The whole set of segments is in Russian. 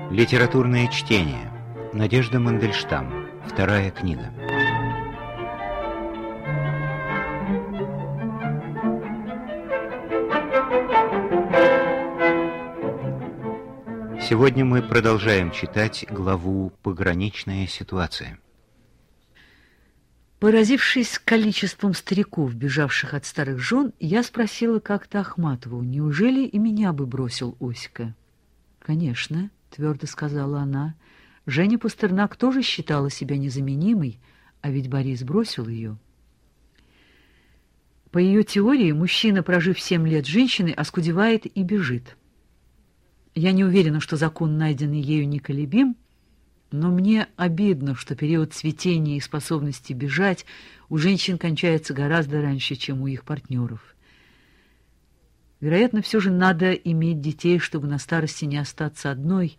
Литературное чтение. Надежда Мандельштам. Вторая книга. Сегодня мы продолжаем читать главу «Пограничная ситуация». Поразившись количеством стариков, бежавших от старых жен, я спросила как-то Ахматову, неужели и меня бы бросил Оська? «Конечно», — твердо сказала она, — «Женя Пастернак тоже считала себя незаменимой, а ведь Борис бросил ее». По ее теории, мужчина, прожив 7 лет с женщиной, оскудевает и бежит. Я не уверена, что закон, найденный ею, неколебим, но мне обидно, что период цветения и способности бежать у женщин кончается гораздо раньше, чем у их партнеров. Вероятно, все же надо иметь детей, чтобы на старости не остаться одной.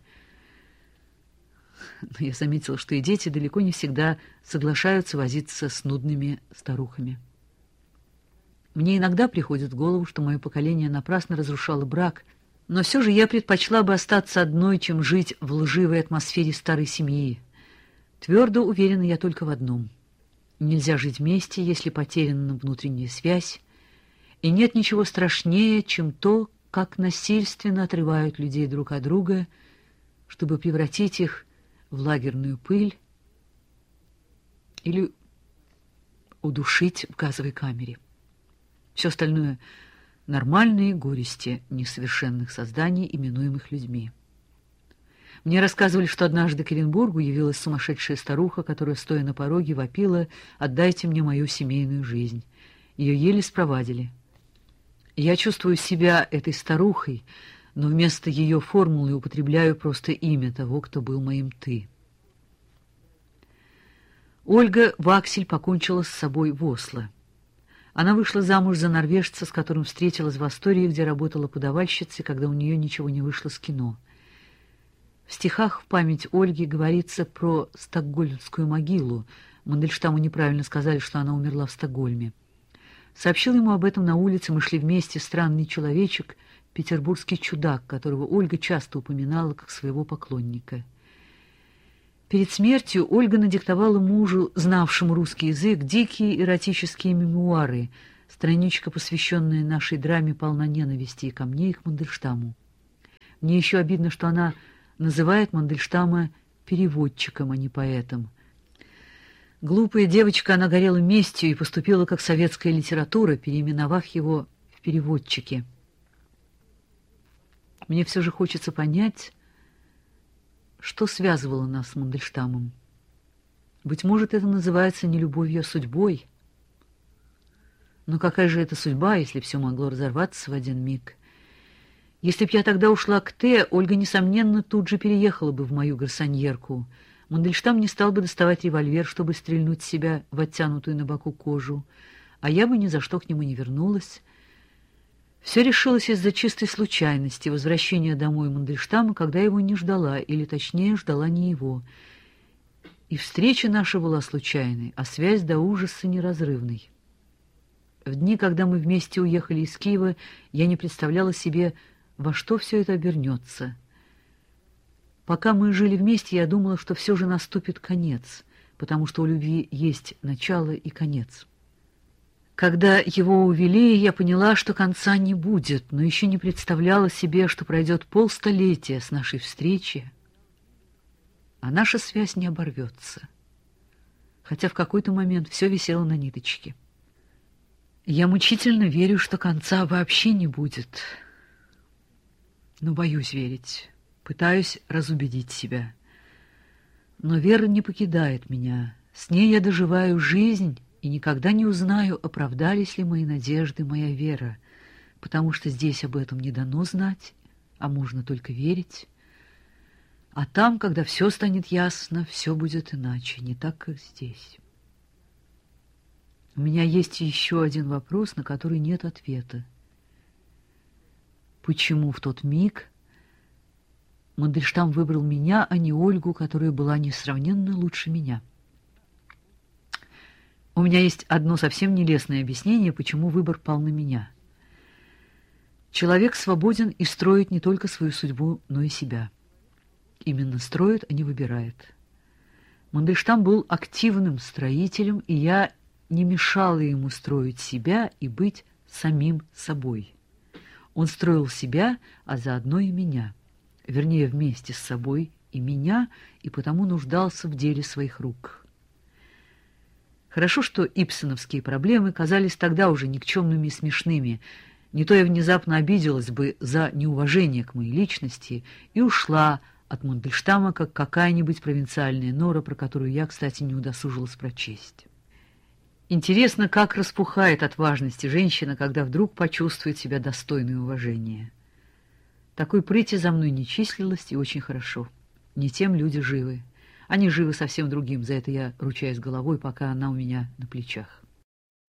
Но я заметила, что и дети далеко не всегда соглашаются возиться с нудными старухами. Мне иногда приходит в голову, что мое поколение напрасно разрушало брак, но все же я предпочла бы остаться одной, чем жить в лживой атмосфере старой семьи. Твердо уверена я только в одном. Нельзя жить вместе, если потеряна внутренняя связь, и нет ничего страшнее, чем то, как насильственно отрывают людей друг от друга, чтобы превратить их в лагерную пыль или удушить в газовой камере. Все остальное — нормальные горести несовершенных созданий, именуемых людьми. Мне рассказывали, что однажды к Оренбургу явилась сумасшедшая старуха, которая, стоя на пороге, вопила: «Отдайте мне мою семейную жизнь». Ее еле спровадили. Я чувствую себя этой старухой, но вместо ее формулы употребляю просто имя того, кто был моим «ты». Ольга Ваксель покончила с собой в Осло. Она вышла замуж за норвежца, с которым встретилась в Астории, где работала подавальщицей, когда у нее ничего не вышло с кино. В стихах в память Ольги говорится про стокгольмскую могилу. Мандельштаму неправильно сказали, что она умерла в Стокгольме. Сообщил ему об этом на улице, мы шли вместе, странный человечек, петербургский чудак, которого Ольга часто упоминала как своего поклонника. Перед смертью Ольга надиктовала мужу, знавшему русский язык, дикие эротические мемуары. Страничка, посвященная нашей драме, полна ненависти и ко мне, и к Мандельштаму. Мне еще обидно, что она называет Мандельштама переводчиком, а не поэтом. Глупая девочка, она горела местью и поступила как советская литература, переименовав его в переводчики. Мне все же хочется понять, что связывало нас с Мандельштамом. Быть может, это называется не любовью, а судьбой. Но какая же это судьба, если все могло разорваться в один миг? Если б я тогда ушла к Т, Ольга, несомненно, тут же переехала бы в мою гарсоньерку. Мандельштам не стал бы доставать револьвер, чтобы стрельнуть себя в оттянутую на боку кожу, а я бы ни за что к нему не вернулась. Все решилось из-за чистой случайности, возвращения домой Мандельштама, когда его не ждала, или, точнее, ждала не его. И встреча наша была случайной, а связь до ужаса неразрывной. В дни, когда мы вместе уехали из Киева, я не представляла себе, во что все это обернется. Пока мы жили вместе, я думала, что все же наступит конец, потому что у любви есть начало и конец. Когда его увели, я поняла, что конца не будет, но еще не представляла себе, что пройдет полстолетия с нашей встречи, а наша связь не оборвется, хотя в какой-то момент все висело на ниточке. Я мучительно верю, что конца вообще не будет, но боюсь верить, пытаюсь разубедить себя. Но вера не покидает меня, с ней я доживаю жизнь, и никогда не узнаю, оправдались ли мои надежды, моя вера, потому что здесь об этом не дано знать, а можно только верить. А там, когда все станет ясно, все будет иначе, не так, как здесь. У меня есть еще один вопрос, на который нет ответа. Почему в тот миг Мандельштам выбрал меня, а не Ольгу, которая была несравненно лучше меня? У меня есть одно совсем нелестное объяснение, почему выбор пал на меня. Человек свободен и строит не только свою судьбу, но и себя. именно строит, а не выбирает. Мандельштам был активным строителем, и я не мешала ему строить себя и быть самим собой. Он строил себя, а заодно и меня, вернее, вместе с собой и меня, и потому нуждался в деле своих рук. Хорошо, что ибсеновские проблемы казались тогда уже никчемными и смешными. Не то я внезапно обиделась бы за неуважение к моей личности и ушла от Мандельштама, как какая-нибудь провинциальная нора, про которую я, кстати, не удосужилась прочесть. Интересно, как распухает от важности женщина, когда вдруг почувствует себя достойной уважения. Такой прыти за мной не числилось, и очень хорошо. Не тем люди живы. Они живы совсем другим, за это я ручаюсь головой, пока она у меня на плечах.